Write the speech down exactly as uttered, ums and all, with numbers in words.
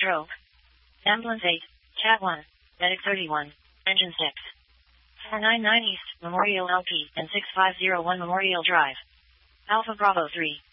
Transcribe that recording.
Stroke. Ambulance eight, Cat one, Medic thirty-one, Engine six. four ninety-nine East, Memorial L P, and six five zero one Memorial Drive. Alpha Bravo three.